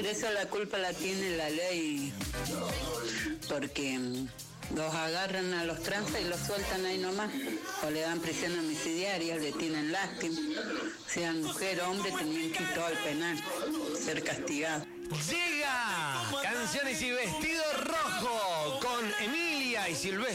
Pero eso la culpa la tiene la ley, porque los agarran a los tranzas y los sueltan ahí nomás, o le dan prisión domiciliaria, le tienen lástima. Sean mujer o hombre, también quitó al penal, ser castigado. Llega Canciones y Vestido Rojo con Emilia y Silvestre.